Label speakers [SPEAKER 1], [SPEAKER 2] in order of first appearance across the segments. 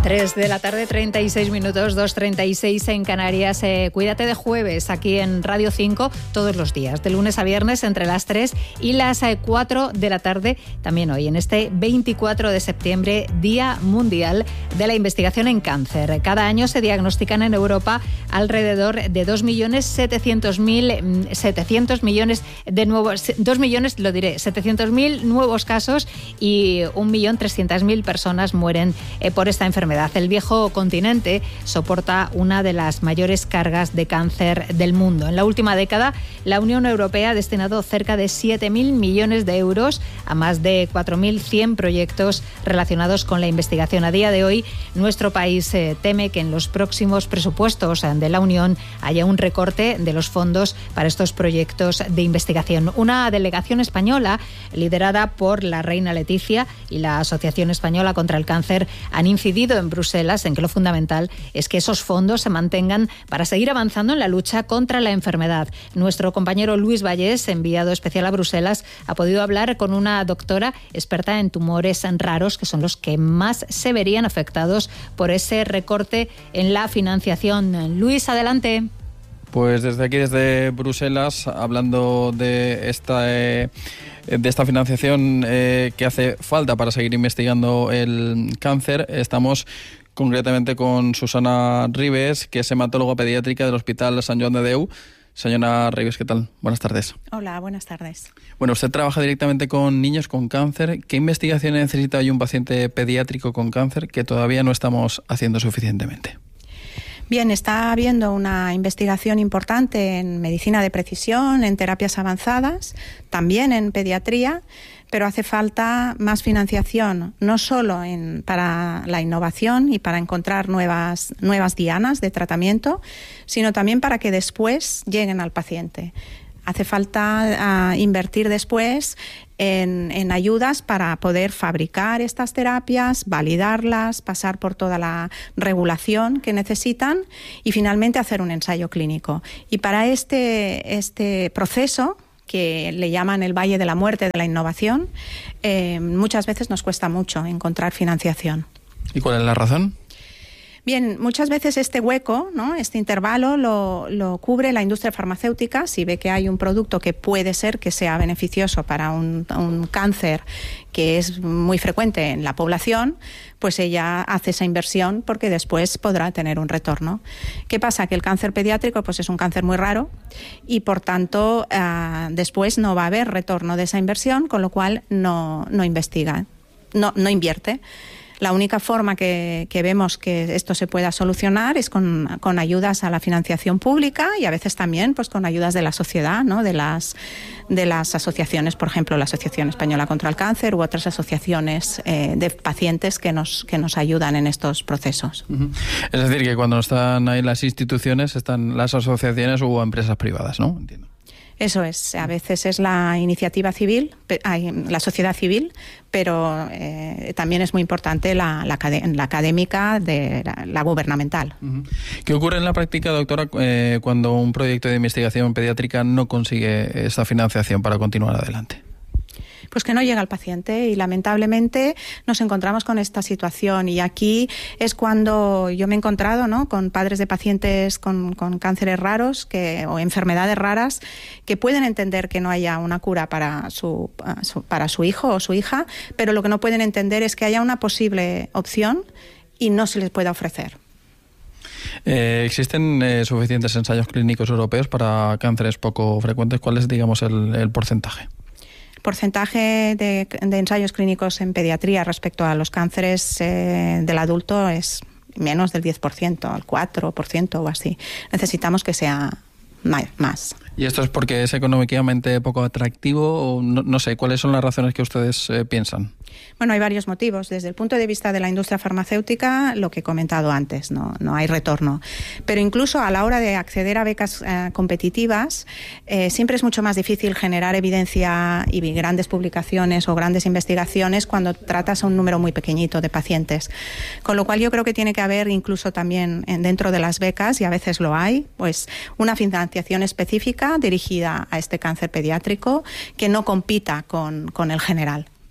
[SPEAKER 1] 3 de la tarde, 36 minutos, 2:36 en Canarias. Cuídate de jueves aquí en Radio 5 todos los días, de lunes a viernes entre las 3 y las 4 de la tarde. También hoy, en este 24 de septiembre, Día Mundial de la Investigación en Cáncer. Cada año se diagnostican en Europa alrededor de 700.000 nuevos casos y 1.300.000 personas mueren por esta enfermedad. El viejo continente soporta una de las mayores cargas de cáncer del mundo. En la última década, la Unión Europea ha destinado cerca de 7.000 millones de euros a más de 4.100 proyectos relacionados con la investigación. A día de hoy, nuestro país teme que en los próximos presupuestos de la Unión haya un recorte de los fondos para estos proyectos de investigación. Una delegación española, liderada por la reina Leticia y la Asociación Española contra el Cáncer, han incidido en Bruselas en que lo fundamental es que esos fondos se mantengan para seguir avanzando en la lucha contra la enfermedad. Nuestro compañero Luis Vallés, enviado especial a Bruselas, ha podido hablar con una doctora experta en tumores raros, que son los que más se verían afectados por ese recorte en la financiación. Luis, adelante.
[SPEAKER 2] Pues desde aquí, desde Bruselas, hablando de esta financiación que hace falta para seguir investigando el cáncer, estamos concretamente con Susana Ribes, que es hematóloga pediátrica del Hospital Sant Joan de Déu. Señora Ribes, ¿qué tal? Buenas tardes.
[SPEAKER 3] Hola, buenas tardes.
[SPEAKER 2] Bueno, usted trabaja directamente con niños con cáncer. ¿Qué investigación necesita hoy un paciente pediátrico con cáncer que todavía no estamos haciendo suficientemente?
[SPEAKER 3] Bien, está habiendo una investigación importante en medicina de precisión, en terapias avanzadas, también en pediatría, pero hace falta más financiación, no solo para la innovación y para encontrar nuevas dianas de tratamiento, sino también para que después lleguen al paciente. Hace falta invertir después en ayudas para poder fabricar estas terapias, validarlas, pasar por toda la regulación que necesitan y finalmente hacer un ensayo clínico. Y para este proceso, que le llaman el Valle de la Muerte de la innovación, muchas veces nos cuesta mucho encontrar financiación.
[SPEAKER 2] ¿Y cuál es la razón?
[SPEAKER 3] Bien, muchas veces este hueco, ¿no?, este intervalo lo cubre la industria farmacéutica. Si ve que hay un producto que puede ser que sea beneficioso para un cáncer que es muy frecuente en la población, pues ella hace esa inversión porque después podrá tener un retorno. ¿Qué pasa? Que el cáncer pediátrico pues es un cáncer muy raro y por tanto después no va a haber retorno de esa inversión, con lo cual no investiga, no invierte. La única forma que vemos que esto se pueda solucionar es con ayudas a la financiación pública y a veces también pues con ayudas de la sociedad, ¿no?, de las asociaciones, por ejemplo, la Asociación Española contra el Cáncer u otras asociaciones de pacientes que nos ayudan en estos procesos.
[SPEAKER 2] Uh-huh. Es decir, que cuando no están ahí las instituciones, están las asociaciones u empresas privadas, ¿no? Entiendo.
[SPEAKER 3] Eso es, a veces es la iniciativa civil, la sociedad civil, pero también es muy importante la académica, la gubernamental.
[SPEAKER 2] Uh-huh. ¿Qué ocurre en la práctica, doctora, cuando un proyecto de investigación pediátrica no consigue esa financiación para continuar adelante?
[SPEAKER 3] Pues que no llega al paciente y lamentablemente nos encontramos con esta situación y aquí es cuando yo me he encontrado, ¿no?, con padres de pacientes con cánceres raros o enfermedades raras que pueden entender que no haya una cura para su hijo o su hija, pero lo que no pueden entender es que haya una posible opción y no se les pueda ofrecer.
[SPEAKER 2] ¿Existen suficientes ensayos clínicos europeos para cánceres poco frecuentes? ¿Cuál es, digamos, el porcentaje?
[SPEAKER 3] Porcentaje de ensayos clínicos en pediatría respecto a los cánceres del adulto es menos del 10%, el 4% o así. Necesitamos que sea más.
[SPEAKER 2] ¿Y esto es porque es económicamente poco atractivo o no sé, cuáles son las razones que ustedes piensan?
[SPEAKER 3] Bueno, hay varios motivos. Desde el punto de vista de la industria farmacéutica, lo que he comentado antes, no hay retorno. Pero incluso a la hora de acceder a becas competitivas, siempre es mucho más difícil generar evidencia y grandes publicaciones o grandes investigaciones cuando tratas a un número muy pequeñito de pacientes. Con lo cual yo creo que tiene que haber incluso también dentro de las becas, y a veces lo hay, pues una financiación específica dirigida a este cáncer pediátrico que no compita con el general.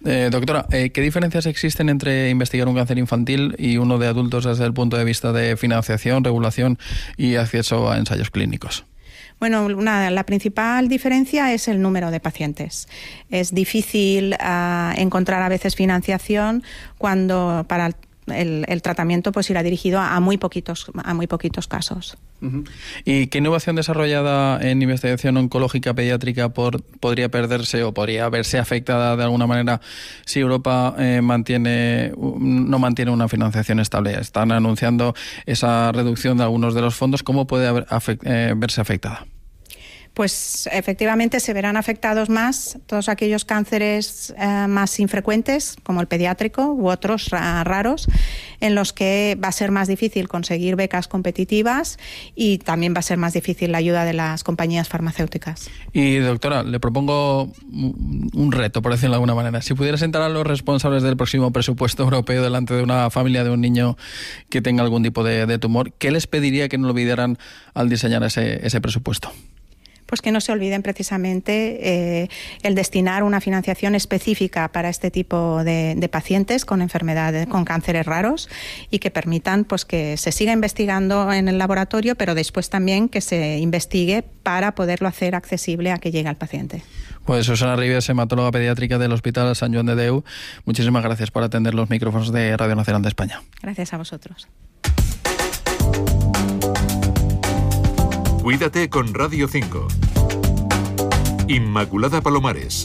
[SPEAKER 2] Doctora, ¿qué diferencias existen entre investigar un cáncer infantil y uno de adultos desde el punto de vista de financiación, regulación y acceso a ensayos clínicos?
[SPEAKER 3] Bueno, la principal diferencia es el número de pacientes. Es difícil encontrar a veces financiación cuando para el tratamiento pues irá dirigido a muy poquitos casos.
[SPEAKER 2] Uh-huh. ¿Y qué innovación desarrollada en investigación oncológica pediátrica podría perderse o podría verse afectada de alguna manera si Europa no mantiene una financiación estable? Están anunciando esa reducción de algunos de los fondos. ¿Cómo puede verse afectada?
[SPEAKER 3] Pues efectivamente se verán afectados más todos aquellos cánceres más infrecuentes, como el pediátrico u otros raros, en los que va a ser más difícil conseguir becas competitivas y también va a ser más difícil la ayuda de las compañías farmacéuticas.
[SPEAKER 2] Y doctora, le propongo un reto, por decirlo de alguna manera. Si pudiera sentar a los responsables del próximo presupuesto europeo delante de una familia de un niño que tenga algún tipo de tumor, ¿qué les pediría que no olvidaran al diseñar ese presupuesto?
[SPEAKER 3] Pues que no se olviden precisamente el destinar una financiación específica para este tipo de pacientes con enfermedades, con cánceres raros, y que permitan pues que se siga investigando en el laboratorio, pero después también que se investigue para poderlo hacer accesible a que llegue al paciente.
[SPEAKER 2] Pues Susana Ribes, hematóloga pediátrica del Hospital Sant Joan de Déu, muchísimas gracias por atender los micrófonos de Radio Nacional de España.
[SPEAKER 3] Gracias a vosotros.
[SPEAKER 4] Cuídate con Radio 5. Inmaculada Palomares.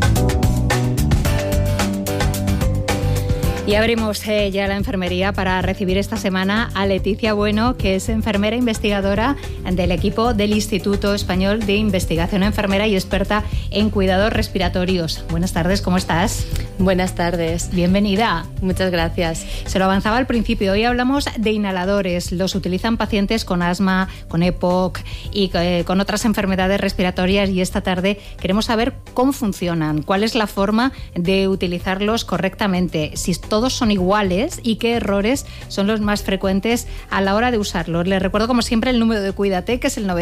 [SPEAKER 1] Y abrimos ya la enfermería para recibir esta semana a Leticia Bueno, que es enfermera investigadora del equipo del Instituto Español de Investigación Enfermera y experta en cuidados respiratorios. Buenas tardes, ¿cómo estás?
[SPEAKER 5] Buenas tardes.
[SPEAKER 1] Bienvenida.
[SPEAKER 5] Muchas gracias.
[SPEAKER 1] Se lo avanzaba al principio. Hoy hablamos de inhaladores. Los utilizan pacientes con asma, con EPOC y con otras enfermedades respiratorias, y esta tarde queremos saber cómo funcionan, cuál es la forma de utilizarlos correctamente, si todos son iguales y qué errores son los más frecuentes a la hora de usarlos. Les recuerdo como siempre el número de Cuídate, que es el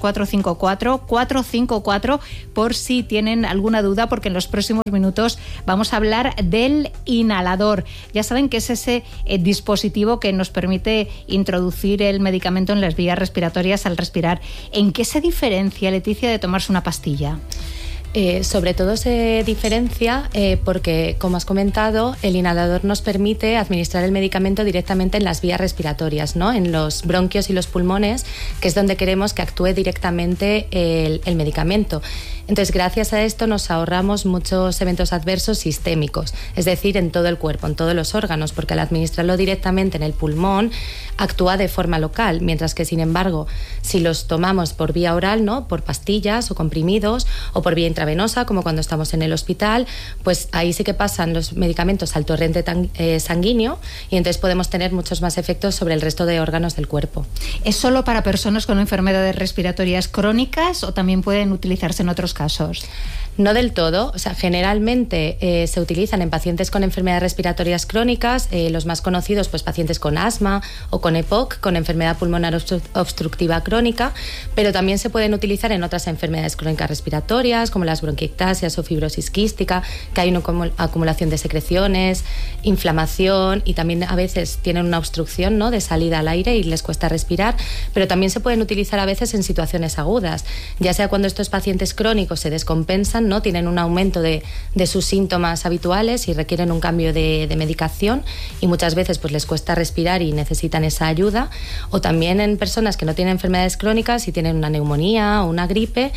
[SPEAKER 1] 900-454-454, por si tienen alguna duda, porque en los próximos minutos vamos a hablar del inhalador. Ya saben que es ese dispositivo que nos permite introducir el medicamento en las vías respiratorias al respirar. ¿En qué se diferencia, Leticia, de tomarse una pastilla?
[SPEAKER 5] Sobre todo se diferencia porque, como has comentado, el inhalador nos permite administrar el medicamento directamente en las vías respiratorias, ¿no? En los bronquios y los pulmones, que es donde queremos que actúe directamente el medicamento. Entonces, gracias a esto nos ahorramos muchos eventos adversos sistémicos, es decir, en todo el cuerpo, en todos los órganos, porque al administrarlo directamente en el pulmón actúa de forma local, mientras que, sin embargo, si los tomamos por vía oral, ¿no? Por pastillas o comprimidos, o por vía intravenosa, como cuando estamos en el hospital, pues ahí sí que pasan los medicamentos al torrente sanguíneo, y entonces podemos tener muchos más efectos sobre el resto de órganos del cuerpo.
[SPEAKER 1] ¿Es solo para personas con enfermedades respiratorias crónicas o también pueden utilizarse en otros casos?
[SPEAKER 5] No del todo, o sea, generalmente se utilizan en pacientes con enfermedades respiratorias crónicas, los más conocidos, pues pacientes con asma o con EPOC, con enfermedad pulmonar obstructiva crónica, pero también se pueden utilizar en otras enfermedades crónicas respiratorias, como las bronquiectasias o fibrosis quística, que hay una acumulación de secreciones, inflamación, y también a veces tienen una obstrucción, ¿no? De salida al aire y les cuesta respirar, pero también se pueden utilizar a veces en situaciones agudas, ya sea cuando estos pacientes crónicos se descompensan, ¿no? Tienen un aumento de sus síntomas habituales y requieren un cambio de medicación, y muchas veces pues les cuesta respirar y necesitan esa ayuda, o también en personas que no tienen enfermedades crónicas y tienen una neumonía o una gripe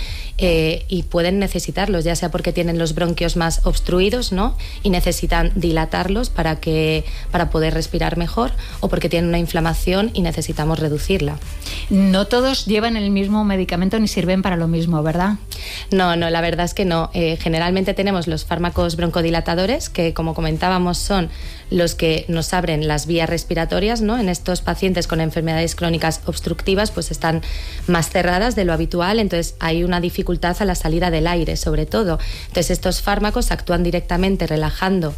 [SPEAKER 5] y pueden necesitarlos, ya sea porque tienen los bronquios más obstruidos, ¿no? Y necesitan dilatarlos para poder respirar mejor, o porque tienen una inflamación y necesitamos reducirla.
[SPEAKER 1] No todos llevan el mismo medicamento ni sirven para lo mismo, ¿verdad?
[SPEAKER 5] No, la verdad es que no. Generalmente tenemos los fármacos broncodilatadores, que, como comentábamos, son los que nos abren las vías respiratorias, ¿no? En estos pacientes con enfermedades crónicas obstructivas pues están más cerradas de lo habitual, entonces hay una dificultad a la salida del aire, sobre todo. Entonces estos fármacos actúan directamente relajando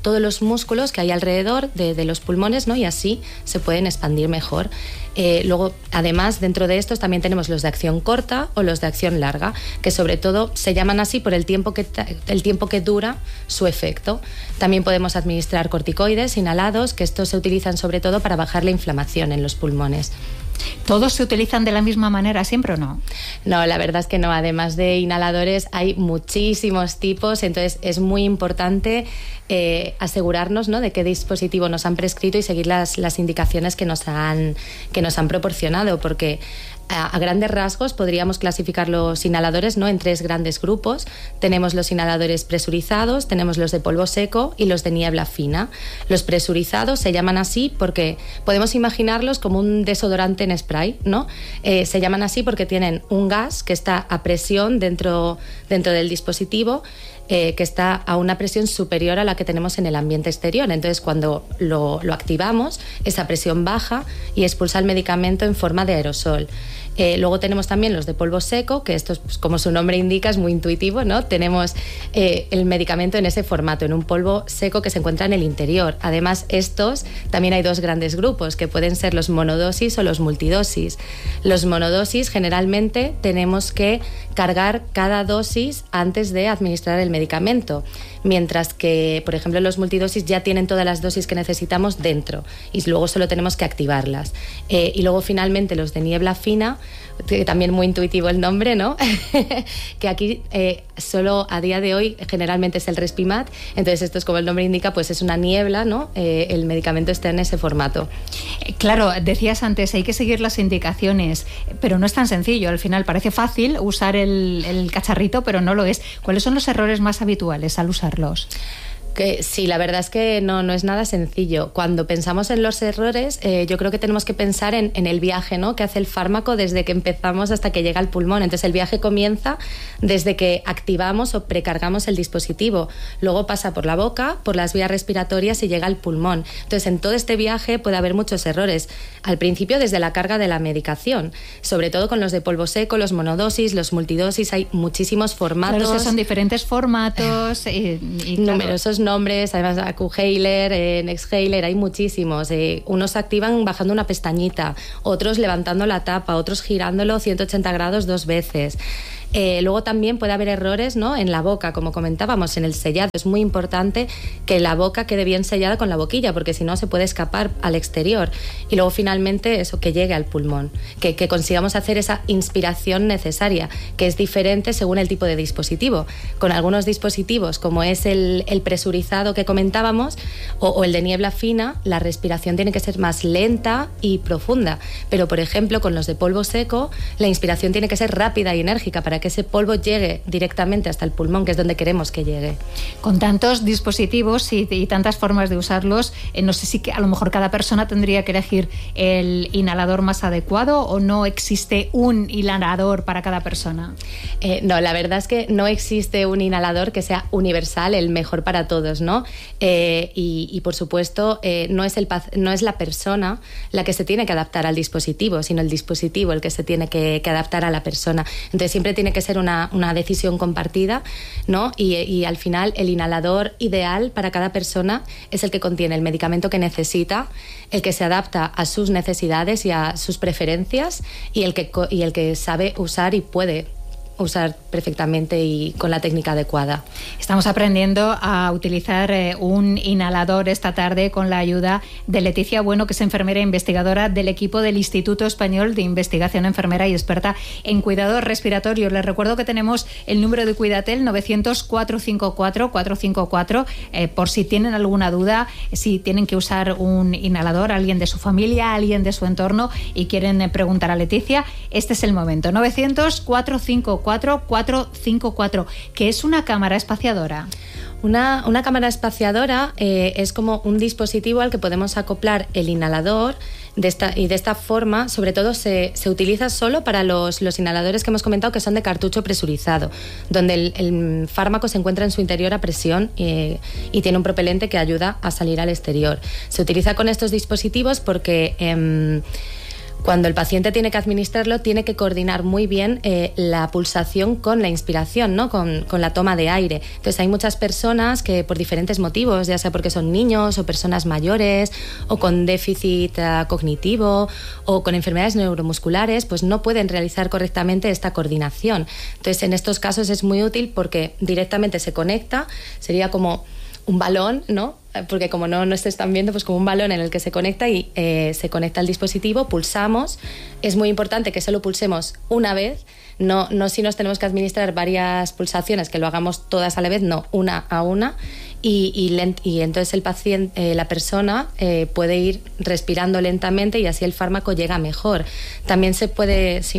[SPEAKER 5] todos los músculos que hay alrededor de los pulmones, ¿no? Y así se pueden expandir mejor. Luego, además, dentro de estos también tenemos los de acción corta o los de acción larga, que sobre todo se llaman así por el tiempo que dura su efecto. También podemos administrar corticoides inhalados, que estos se utilizan sobre todo para bajar la inflamación en los pulmones.
[SPEAKER 1] ¿Todos se utilizan de la misma manera siempre o no?
[SPEAKER 5] No, la verdad es que no. Además de inhaladores hay muchísimos tipos, entonces es muy importante asegurarnos, ¿no?, de qué dispositivo nos han prescrito y seguir las indicaciones que nos han proporcionado, porque a grandes rasgos podríamos clasificar los inhaladores, ¿no?, en 3 grandes grupos. Tenemos los inhaladores presurizados, tenemos los de polvo seco y los de niebla fina. Los presurizados se llaman así porque podemos imaginarlos como un desodorante en spray, ¿no? Se llaman así porque tienen un gas que está a presión dentro del dispositivo, que está a una presión superior a la que tenemos en el ambiente exterior. Entonces, cuando lo activamos, esa presión baja y expulsa el medicamento en forma de aerosol. Luego tenemos también los de polvo seco, que estos, pues, como su nombre indica, es muy intuitivo, ¿no? Tenemos el medicamento en ese formato, en un polvo seco que se encuentra en el interior. Además, estos también hay 2 grandes grupos, que pueden ser los monodosis o los multidosis. Los monodosis, generalmente tenemos que cargar cada dosis antes de administrar el medicamento, mientras que, por ejemplo, los multidosis ya tienen todas las dosis que necesitamos dentro y luego solo tenemos que activarlas. Y luego, finalmente, los de niebla fina, que también muy intuitivo el nombre, ¿no? Que aquí solo a día de hoy generalmente es el Respimat. Entonces, esto es, como el nombre indica, pues es una niebla, ¿no? El medicamento está en ese formato.
[SPEAKER 1] Claro, decías antes, hay que seguir las indicaciones, pero no es tan sencillo. Al final parece fácil usar el cacharrito, pero no lo es. ¿Cuáles son los errores más habituales al usarlos?
[SPEAKER 5] Que sí, la verdad es que no es nada sencillo. Cuando pensamos en los errores, yo creo que tenemos que pensar en el viaje, ¿no?, que hace el fármaco desde que empezamos hasta que llega al pulmón. Entonces, el viaje comienza desde que activamos o precargamos el dispositivo. Luego pasa por la boca, por las vías respiratorias y llega al pulmón. Entonces, en todo este viaje puede haber muchos errores. Al principio, desde la carga de la medicación, sobre todo con los de polvo seco, los monodosis, los multidosis, hay muchísimos formatos.
[SPEAKER 1] Claro, que son diferentes formatos y claro,
[SPEAKER 5] numerosos nombres, además Accuhaler, Nexhaler, hay muchísimos. Unos activan bajando una pestañita, otros levantando la tapa, otros girándolo 180 grados 2 veces. Luego también puede haber errores, ¿no?, en la boca, como comentábamos, en el sellado. Es muy importante que la boca quede bien sellada con la boquilla, porque si no se puede escapar al exterior. Y luego, finalmente, eso, que llegue al pulmón, que consigamos hacer esa inspiración necesaria, que es diferente según el tipo de dispositivo. Con algunos dispositivos, como es el presurizado que comentábamos, o el de niebla fina, la respiración tiene que ser más lenta y profunda. Pero, por ejemplo, con los de polvo seco, la inspiración tiene que ser rápida y enérgica para que ese polvo llegue directamente hasta el pulmón, que es donde queremos que llegue.
[SPEAKER 1] Con tantos dispositivos y tantas formas de usarlos, no sé si a lo mejor cada persona tendría que elegir el inhalador más adecuado, o no existe un inhalador para cada persona.
[SPEAKER 5] No, la verdad es que no existe un inhalador que sea universal, el mejor para todos, ¿no? Y por supuesto, no es la persona la que se tiene que adaptar al dispositivo, sino el dispositivo el que se tiene que adaptar a la persona. Entonces, siempre tiene que ser una decisión compartida, ¿no? Y al final, el inhalador ideal para cada persona es el que contiene el medicamento que necesita, el que se adapta a sus necesidades y a sus preferencias, y el que sabe usar y puede usar perfectamente y con la técnica adecuada.
[SPEAKER 1] Estamos aprendiendo a utilizar un inhalador esta tarde con la ayuda de Leticia Bueno, que es enfermera e investigadora del equipo del Instituto Español de Investigación Enfermera y experta en cuidados respiratorios. Les recuerdo que tenemos el número de Cuidatel 900-454-454 por si tienen alguna duda, si tienen que usar un inhalador, alguien de su familia, alguien de su entorno, y quieren preguntar a Leticia. Este es el momento. 900-454-454, que es una cámara espaciadora.
[SPEAKER 5] Una cámara espaciadora es como un dispositivo al que podemos acoplar el inhalador. De esta forma, sobre todo, se utiliza solo para los inhaladores que hemos comentado, que son de cartucho presurizado, donde el fármaco se encuentra en su interior a presión y tiene un propelente que ayuda a salir al exterior. Se utiliza con estos dispositivos porque Cuando el paciente tiene que administrarlo, tiene que coordinar muy bien la pulsación con la inspiración, ¿no? Con la toma de aire. Entonces hay muchas personas que por diferentes motivos, ya sea porque son niños o personas mayores o con déficit cognitivo o con enfermedades neuromusculares, pues no pueden realizar correctamente esta coordinación. Entonces en estos casos es muy útil porque directamente se conecta, sería como un balón, ¿no? Porque como no se están viendo, pues como un balón en el que se conecta y se conecta al dispositivo, pulsamos. Es muy importante que solo pulsemos una vez, no si nos tenemos que administrar varias pulsaciones, que lo hagamos todas a la vez, no, una a una. Y entonces el paciente, la persona puede ir respirando lentamente y así el fármaco llega mejor. También se puede, sí.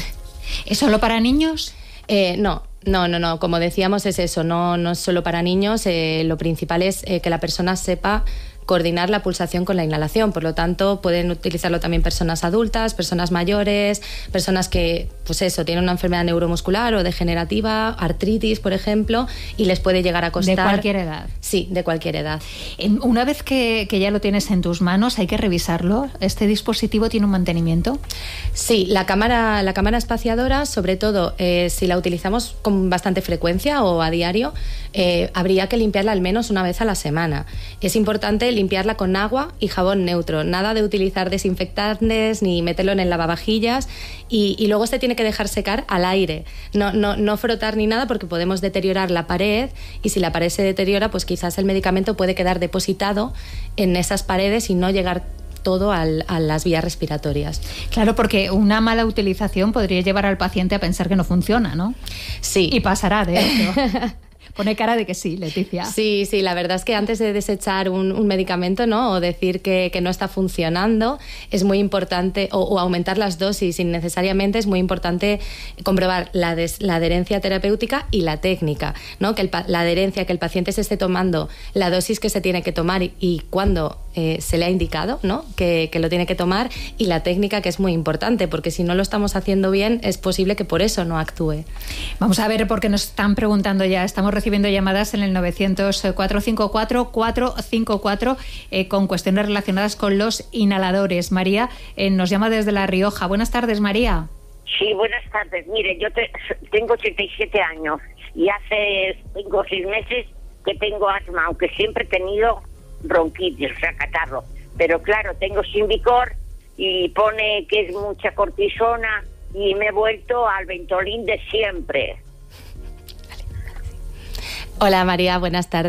[SPEAKER 1] ¿Es solo para niños?
[SPEAKER 5] No. Como decíamos, es eso, no es solo para niños. Lo principal es que la persona sepa coordinar la pulsación con la inhalación. Por lo tanto, pueden utilizarlo también personas adultas, personas mayores, personas que, pues eso, tienen una enfermedad neuromuscular o degenerativa, artritis, por ejemplo, y les puede llegar a costar...
[SPEAKER 1] ¿De cualquier edad?
[SPEAKER 5] Sí, de cualquier edad.
[SPEAKER 1] Una vez que ya lo tienes en tus manos, ¿hay que revisarlo? ¿Este dispositivo tiene un mantenimiento?
[SPEAKER 5] Sí, la cámara espaciadora, sobre todo si la utilizamos con bastante frecuencia o a diario, habría que limpiarla al menos una vez a la semana. Es importante limpiarla con agua y jabón neutro, nada de utilizar desinfectantes ni meterlo en el lavavajillas y luego se tiene que dejar secar al aire, no frotar ni nada porque podemos deteriorar la pared y si la pared se deteriora pues quizás el medicamento puede quedar depositado en esas paredes y no llegar todo a las vías respiratorias. Claro, porque una mala utilización podría llevar al paciente a pensar que no funciona, ¿no? Sí. Y pasará, de hecho. Pone cara de que sí, Leticia. Sí, la verdad es que antes de desechar un medicamento, ¿no? O decir que no está funcionando, es muy importante, o aumentar las dosis innecesariamente, es muy importante comprobar la adherencia terapéutica y la técnica, ¿no? Que la adherencia, que el paciente se esté tomando la dosis que se tiene que tomar y cuando se le ha indicado, ¿no? Que lo tiene que tomar, y la técnica, que es muy importante, porque si no lo estamos haciendo bien, es posible que por eso no actúe. Vamos a ver, porque nos están preguntando ya, estamos recibiendo llamadas en el 900-454-454 con cuestiones relacionadas con los inhaladores. María nos llama desde La Rioja. Buenas tardes, María.
[SPEAKER 6] Sí, buenas tardes. Mire, yo tengo 87 años y hace 5 o 6 meses que tengo asma, aunque siempre he tenido bronquitis, o sea, catarro. Pero claro, tengo Symbicort y pone que es mucha cortisona y me he vuelto al Ventolin de siempre.
[SPEAKER 5] Hola María, buenas tardes.